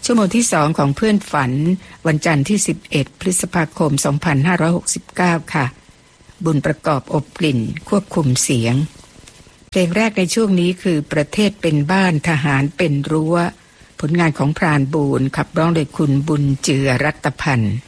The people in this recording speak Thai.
ชั่วโมงที่2ของเพื่อนฝันวันจันทร์ที่11พฤษภาคม2569ค่ะบุญประกอบอบกลิ่นควบคุมเสียงเพลงแรกในช่วงนี้คือประเทศเป็นบ้านทหารเป็นรั้วผลงานของพรานบูรณ์ขับร้องโดยคุณบุญเจือรัตพันธ์